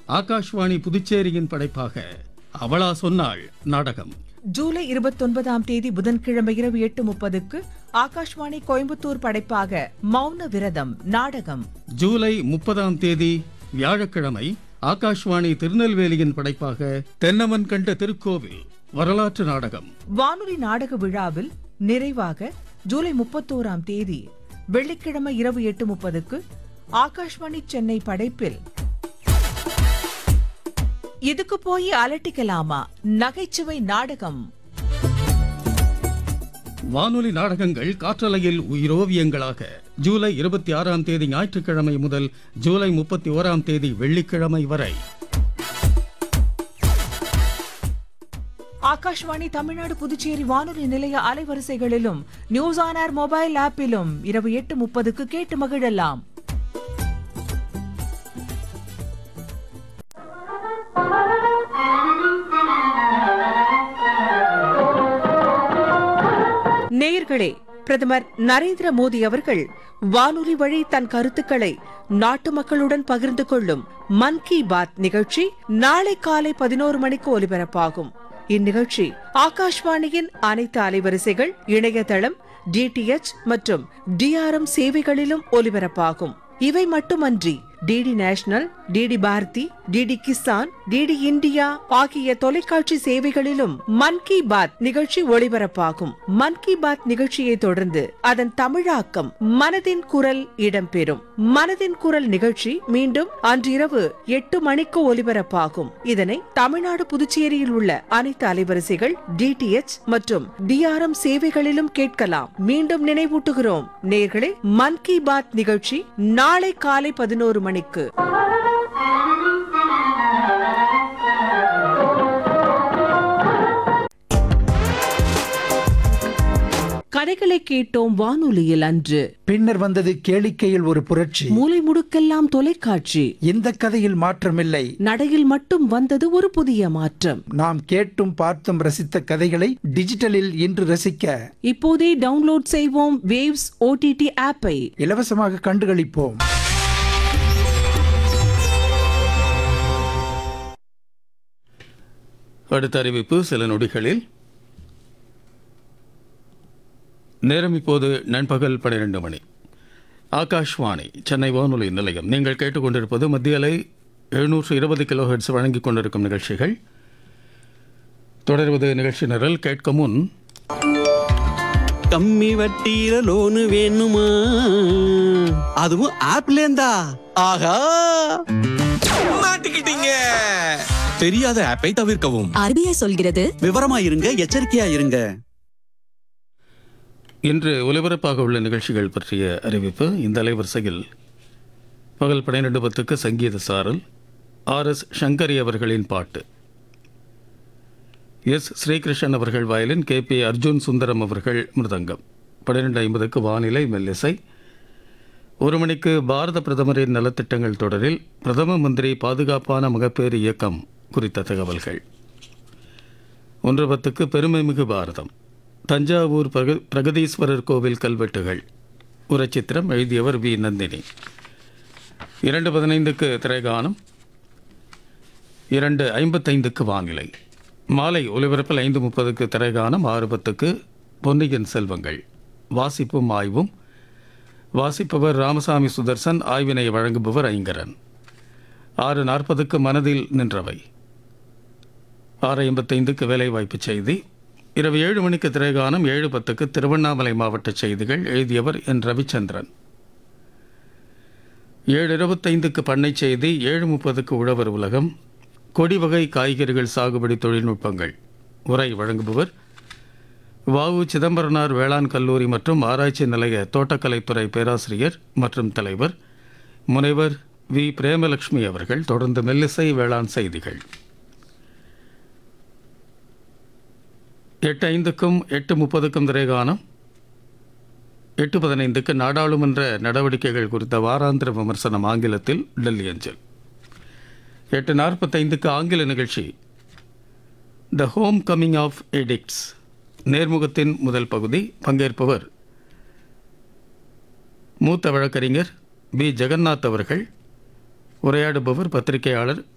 ஆகாஷ்வாணி புதுச்சேரியின் படைப்பாக அவளா சொன்னாள் நாடகம். ஜூலை 29ஆம் தேதி புதன்கிழமை இரவு 8:30க்கு ஆகாஷ்வாணி கோயம்புத்தூர் படைப்பாக மௌன விரதம் நாடகம். ஜூலை 30ஆம் தேதி வியாழக்கிழமை ஆகாஷ்வாணி திருநெல்வேலியின் படைப்பாக தென்னவன் கண்ட திருக்கோவில் வரலாற்று நாடகம். வானொலி நாடக விழாவில் நிறைவாக ஜூலை 31ஆம் தேதி வெள்ளிக்கிழமை இரவு 8:30க்கு ஆகாஷ்வாணி சென்னை படைப்பில் இதுக்கு போய் அலட்டிக்கலாமா நகைச்சுவை நாடகம். வானொலி நாடகங்கள் காற்றலையில் உயிரோவியங்களாக ஜூலை 26ஆம் தேதி ஞாயிற்றுக்கிழமை முதல் ஜூலை 31ஆம் தேதி வெள்ளிக்கிழமை வரை. ஆகாஷ்வாணி தமிழ்நாடு புதுச்சேரி வானொலி நிலைய அலைவரிசைகளிலும் நியூஸ் ஆன் ஏர் மொபைல் ஆப்பிலும் இரவு 8:30க்கு கேட்டு மகிழலாம். நேயர்களே, பிரதமர் நரேந்திர மோடி அவர்கள் வானொலி வழி தன் கருத்துக்களை நாட்டு மக்களுடன் பகிர்ந்து கொள்ளும் மன் கி பாத் நிகழ்ச்சி நாளை காலை 11 மணிக்கு ஒலிபரப்பாகும். இந்நிகழ்ச்சி ஆகாஷ்வாணியின் அனைத்து அலைவரிசைகள், இணையதளம், டிடிஎச் மற்றும் டிஆர்எம் சேவைகளிலும் ஒலிபரப்பாகும். இவை மட்டுமன்றி DD national, DD Bharathi, DD Kisan, DD India ஆகிய தொலைக்காட்சி சேவைகளிலும் மன் கி பாத் நிகழ்ச்சி ஒளிபரப்பாகும். மன் கி பாத் நிகழ்ச்சியை தொடர்ந்து அதன் தமிழாக்கம் மனதின் குரல் இடம்பெறும். மனதின் குரல் நிகழ்ச்சி மீண்டும் அன்றிரவு 8 மணிக்கு ஒலிபரப்பாகும். இதனை தமிழ்நாடு புதுச்சேரியில் உள்ள அனைத்து அலைவரிசைகள், டிடிஎச் மற்றும் டிஆர்எம் சேவைகளிலும் கேட்கலாம். மீண்டும் நினைவூட்டுகிறோம் நேயர்களே, மன் கி பாத் நிகழ்ச்சி நாளை காலை 11 மணிக்கு. கதைகளை கேட்டோம் வானொலியில் அன்று. பின்னர் வந்தது கேளிக்கையில் ஒரு புரட்சி. மூலை முடுக்கெல்லாம் தொலைக்காட்சி. இந்த கதையில் மாற்றமில்லை, நடையில் மட்டும் வந்தது ஒரு புதிய மாற்றம். நாம் கேட்டும் பார்த்தும் ரசித்த கதைகளை டிஜிட்டலில் இன்று ரசிக்க இப்போதே டவுன்லோட் செய்வோம் வேவ்ஸ் OTT ஆப்பை. இலவசமாக கண்டுகளிப்போம். அடுத்த அறிவிப்பு சில நொடிகளில். நேரம் இப்போது நண்பகல் 12 மணி. ஆகாஷ்வாணி சென்னை வானொலி நிலையம். நீங்கள் கேட்டுக்கொண்டிருப்பது மத்திய அலை 720 கிலோஹெர்ட்ஸ் வழங்கிக் கொண்டிருக்கும் நிகழ்ச்சிகள். தொடர்வது நிகழ்ச்சி நிரல். கேட்க முன் கம்மி வட்டியில லோனு வேணுமா, அதுவும் ஆப்லேந்தா? ஆஹா, மாட்டிக்கிட்டீங்க. தெரியாத ஆப்பை தவிர்க்கவும். RBI சொல்கிறது விவரமா இருங்க, எச்சரிக்கையா இருங்க. இன்று ஒலிபரப்பாக உள்ள நிகழ்ச்சிகள் பற்றிய அறிவிப்பு. இந்த அலைவரிசையில் பகல் 12:10க்கு சங்கீத சாரல், RS சங்கரி அவர்களின் பாட்டு, S ஸ்ரீகிருஷ்ணன் அவர்கள் வயலின், KP அர்ஜுன் சுந்தரம் அவர்கள் மிருதங்கம். 12:50க்கு வானிலை மெல்லிசை. 1 மணிக்கு பாரத பிரதமரின் நலத்திட்டங்கள் தொடரில் பிரதம மந்திரி பாதுகாப்பான மகப்பேறு இயக்கம் குறித்த தகவல்கள். 1:10க்கு பெருமைமிகு பாரதம், தஞ்சாவூர் பிரகதீஸ்வரர் கோவில் கல்வெட்டுகள், உரைச்சித்திரம், எழுதியவர் V நந்தினி. 2:15க்கு திரைகானம். 2:55க்கு வானிலை. மாலை ஒலிபரப்பில் 5:30க்கு திரைகானம். 6:10க்கு பொன்னியின் செல்வங்கள், வாசிப்பும் ஆய்வும். வாசிப்பவர் ராமசாமி சுதர்சன், ஆய்வினை வழங்குபவர் ஐங்கரன். 6:40க்கு மனதில் நின்றவை. 6:55க்கு வேலைவாய்ப்பு செய்தி. இரவு 7 மணிக்கு திரைகானம். 7:10க்கு திருவண்ணாமலை மாவட்ட செய்திகள், எழுதியவர் N ரவிச்சந்திரன். 7:25க்கு பண்ணை செய்தி. 7:30க்கு உழவர் உலகம், கொடி வகை காய்கறிகள் சாகுபடி தொழில்நுட்பங்கள், உரை வழங்குபவர் வஉ சிதம்பரனார் வேளாண் கல்லூரி மற்றும் ஆராய்ச்சி நிலைய தோட்டக்கலைத்துறை பேராசிரியர் மற்றும் தலைவர் முனைவர் V பிரேமலட்சுமி அவர்கள். தொடர்ந்து மெல்லிசை வேளாண் செய்திகள். 8:05க்கும் 8:30க்கும் திரைகானம். 8:15க்கு நாடாளுமன்ற நடவடிக்கைகள் குறித்த வாராந்திர விமர்சனம் ஆங்கிலத்தில் டெல்லி அஞ்சல். 8:45க்கு ஆங்கில நிகழ்ச்சி the home coming of edicts, நேர்முகத்தின் முதல் பகுதி. பங்கேற்பவர் மூத்த வழக்கறிஞர் B ஜெகநாத் அவர்கள். உரையாடுபவர் பத்திரிகையாளர்